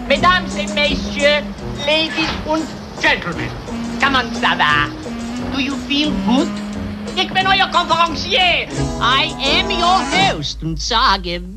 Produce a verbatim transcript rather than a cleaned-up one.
Mesdames et messieurs, ladies and gentlemen. Come on, Sava. Do you feel good? Ik ben al je conferencier. I am your host. Und sage